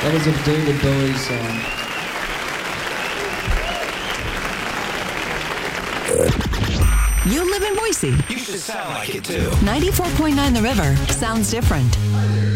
That is a David Bowie song. You live in Boise. You should sound like it too. 94.9 The River sounds different.